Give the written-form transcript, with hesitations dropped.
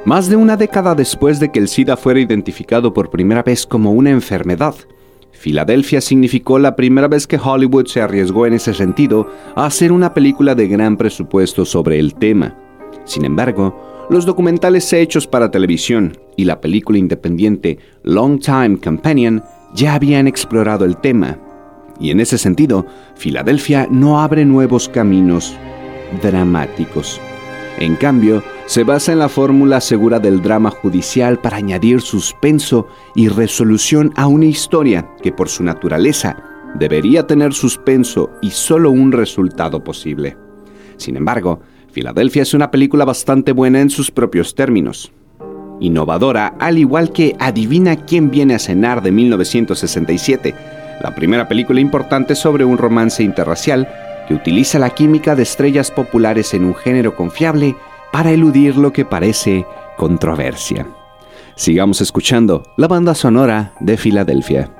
Más de una década después de que el SIDA fuera identificado por primera vez como una enfermedad, Filadelfia significó la primera vez que Hollywood se arriesgó en ese sentido a hacer una película de gran presupuesto sobre el tema. Sin embargo, los documentales hechos para televisión y la película independiente Long Time Companion ya habían explorado el tema, y en ese sentido, Filadelfia no abre nuevos caminos dramáticos. En cambio, se basa en la fórmula segura del drama judicial para añadir suspenso y resolución a una historia que por su naturaleza debería tener suspenso y solo un resultado posible. Sin embargo, Filadelfia es una película bastante buena en sus propios términos. Innovadora, al igual que Adivina quién viene a cenar de 1967, la primera película importante sobre un romance interracial que utiliza la química de estrellas populares en un género confiable para eludir lo que parece controversia. Sigamos escuchando la banda sonora de Filadelfia.